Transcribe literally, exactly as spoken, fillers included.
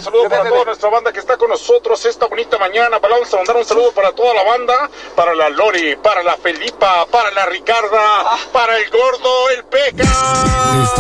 Un saludo para toda nuestra banda que está con nosotros esta bonita mañana. Vamos a mandar un saludo para toda la banda, para la Lori, para la Felipa, para la Ricarda, para el Gordo, el Peca.